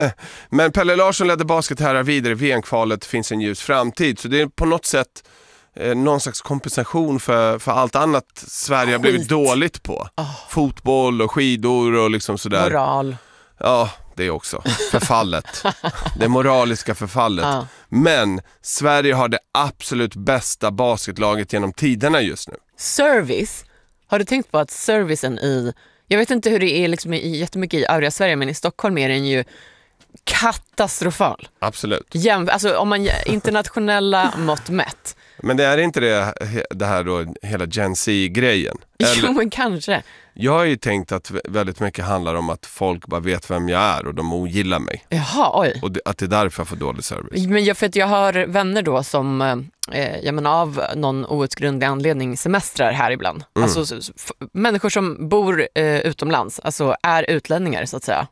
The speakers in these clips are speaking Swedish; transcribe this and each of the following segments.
Men Pelle Larsson ledde basket här vidare. VM-kvalet finns en ljus framtid. Så det är på något sätt någon slags kompensation för allt annat Sverige har blivit dåligt på. Fotboll och skidor och liksom sådär. Moral. Ja, det är också förfallet. Det moraliska förfallet. Men Sverige har det absolut bästa basketlaget genom tiderna just nu. Service. Har du tänkt på att servicen jag vet inte hur det är liksom jättemycket i övriga Sverige, men i Stockholm är den ju katastrofal. Absolut. Alltså om man internationella mått mätt. Men det är inte det här då, hela Gen Z-grejen? Jo, men kanske. Jag har ju tänkt att väldigt mycket handlar om att folk bara vet vem jag är och de ogillar mig. Jaha, oj. Och att det är därför jag får dålig service. Men för att jag har vänner då som av någon outgrundlig anledning semestrar här ibland. Alltså människor som bor utomlands, alltså är utlänningar så att säga.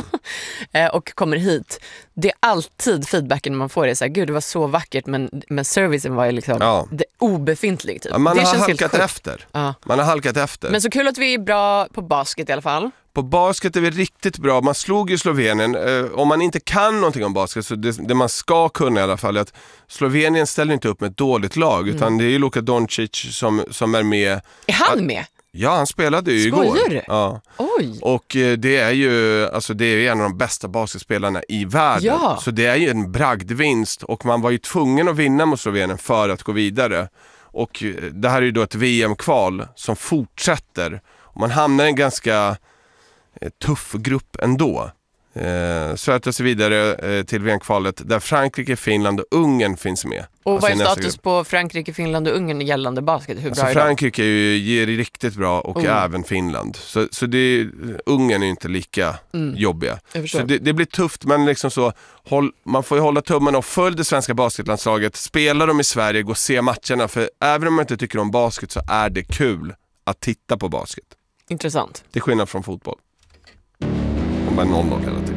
Och kommer hit. Det är alltid feedbacken man får är så här, gud det var så vackert, men servicen var ju liksom det obefintlig typ. Man det har halkat efter. Man har halkat efter. Men så kul att vi är bra på basket i alla fall. På basket är vi riktigt bra. Man slog ju Slovenien. Om man inte kan någonting om basket, så det man ska kunna i alla fall är att Slovenien ställer inte upp med ett dåligt lag, utan det är ju Luka Doncic som är med. Är han med? Ja, han spelade ju igår. Skojar du? Ja. Oj. Och det är ju en av de bästa basketspelarna i världen. Ja. Så det är ju en bragdvinst, och man var ju tvungen att vinna mot Slovenien för att gå vidare. Och det här är ju då ett VM-kval som fortsätter. Och man hamnar i en ganska tuff grupp ändå. Söter sig vidare till VM-kvalet där Frankrike, Finland och Ungern finns med. Och vad är status på Frankrike, Finland och Ungern gällande basket? Hur bra är Frankrike ger riktigt bra, och även Finland. Så Ungern är inte lika jobbiga. Så det blir tufft, men liksom så, man får ju hålla tummarna och följa det svenska basketlandslaget. Spelar de i Sverige, gå och se matcherna. För även om man inte tycker om basket så är det kul att titta på basket. Intressant. Det är skillnad från fotboll. De är 0-0 hela tiden.